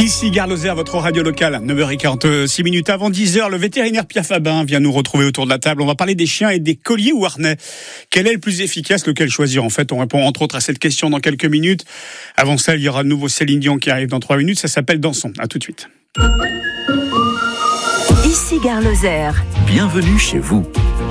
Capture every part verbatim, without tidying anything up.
Ici Gare Lozère, votre radio locale, neuf heures quarante-six minutes avant dix heures, le vétérinaire Pierre Fabin vient nous retrouver autour de la table. On va parler des chiens et des colliers ou harnais. Quel est le plus efficace, lequel choisir? En fait, on répond entre autres à cette question dans quelques minutes. Avant ça, il y aura de nouveau Céline Dion qui arrive dans trois minutes. Ça s'appelle Dansons. À tout de suite. Ici Gare Lozère. Bienvenue chez vous.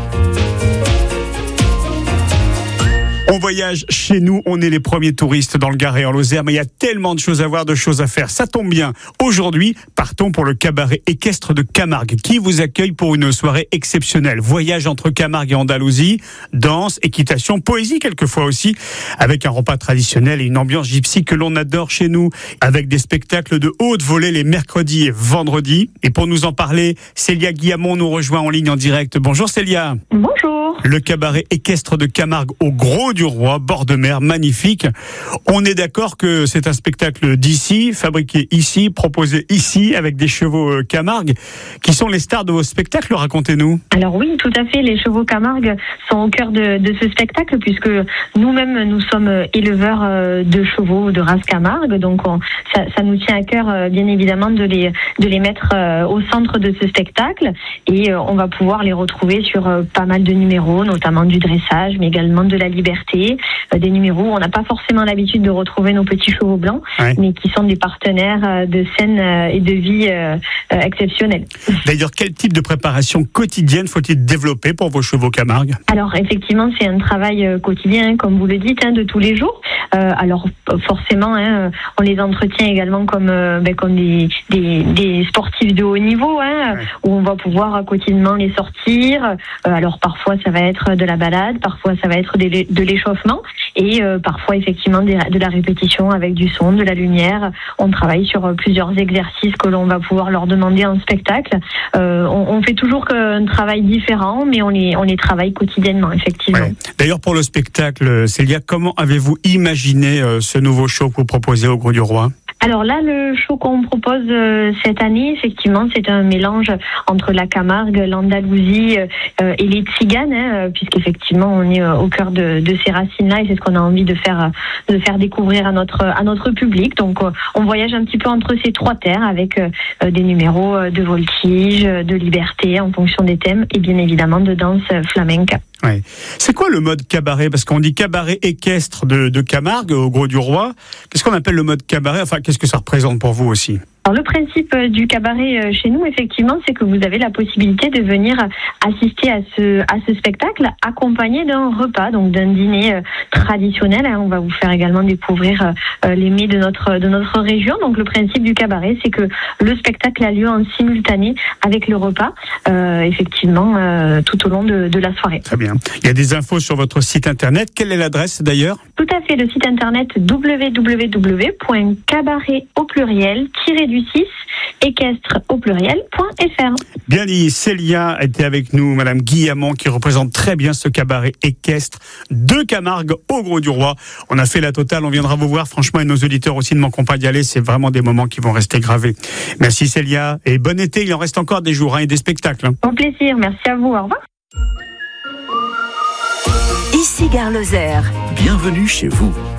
On voyage chez nous, on est les premiers touristes dans le Gard et en Lozère, mais il y a tellement de choses à voir, de choses à faire. Ça tombe bien. Aujourd'hui, partons pour le cabaret équestre de Camargue, qui vous accueille pour une soirée exceptionnelle. Voyage entre Camargue et Andalousie, danse, équitation, poésie quelquefois aussi, avec un repas traditionnel et une ambiance gypsy que l'on adore chez nous, avec des spectacles de haute volée les mercredis et vendredis. Et pour nous en parler, Célia Guillamon nous rejoint en ligne en direct. Bonjour Célia. Bonjour. Le cabaret équestre de Camargue au Gros du Roi, bord de mer, magnifique. On est d'accord que c'est un spectacle d'ici, fabriqué ici, proposé ici, avec des chevaux Camargue, qui sont les stars de vos spectacles, racontez-nous. Alors oui, tout à fait, les chevaux Camargue sont au cœur de, de ce spectacle, puisque nous-mêmes, nous sommes éleveurs de chevaux de race Camargue, donc on, ça, ça nous tient à cœur, bien évidemment, de les, de les mettre au centre de ce spectacle, et on va pouvoir les retrouver sur pas mal de numéros, notamment du dressage, mais également de la liberté, des numéros où on n'a pas forcément l'habitude de retrouver nos petits chevaux blancs, ouais. mais qui sont des partenaires de scène et de vie euh, exceptionnels. D'ailleurs, quel type de préparation quotidienne faut-il développer pour vos chevaux Camargue? Alors, effectivement, c'est un travail quotidien, comme vous le dites, hein, de tous les jours. Euh, alors, forcément, hein, on les entretient également comme, euh, ben, comme des, des, des sportifs de haut niveau, hein, ouais. où on va pouvoir quotidiennement les sortir. Euh, alors, parfois, ça va être de la balade, parfois, ça va être de, de l'échauffement, et euh, parfois, effectivement, de, de la répétition avec du son, de la lumière. On travaille sur plusieurs exercices que l'on va pouvoir leur demander en spectacle. Euh, on, on fait toujours un travail différent, mais on les, on les travaille quotidiennement, effectivement. Ouais. D'ailleurs, pour le spectacle, Célia, comment avez-vous imaginé euh, ce nouveau show que vous proposez au Gros du Roi? Alors là, le show qu'on propose euh, cette année, effectivement, c'est un mélange entre la Camargue, l'Andalousie euh, et les Tziganes, hein, puisqu'effectivement, on est euh, au cœur de, de ces racines-là, et c'est ce qu'on a envie de faire, de faire découvrir à notre, à notre public. Donc, euh, on voyage un petit peu entre ces trois terres, avec euh, des numéros de voltige, de liberté, en fonction des thèmes, et bien évidemment de danse flamenca. Ouais. C'est quoi le mode cabaret? Parce qu'on dit cabaret équestre de, de Camargue au Gros du Roi. Qu'est-ce qu'on appelle le mode cabaret? Enfin, qu'est-ce que ça représente pour vous aussi? Alors, le principe du cabaret chez nous, effectivement, c'est que vous avez la possibilité de venir assister à ce, à ce spectacle accompagné d'un repas, donc d'un dîner traditionnel. On va vous faire également découvrir les mets de notre, de notre région. Donc, le principe du cabaret, c'est que le spectacle a lieu en simultané avec le repas, euh, effectivement, euh, tout au long de, de la soirée. Très bien. Il y a des infos sur votre site internet. Quelle est l'adresse d'ailleurs? Tout à fait, le site internet w w w point cabaret au pluriel du six équestre au pluriel point f r. Bien dit, Célia était avec nous, Madame Guillamon, qui représente très bien ce cabaret équestre de Camargue au Gros du Roi. On a fait la totale, on viendra vous voir, franchement, et nos auditeurs aussi ne manqueront pas d'y aller, c'est vraiment des moments qui vont rester gravés. Merci Célia, et bon été, il en reste encore des jours hein, et des spectacles. Hein. Au plaisir, merci à vous, au revoir. Ici Gare Lozère. Bienvenue chez vous.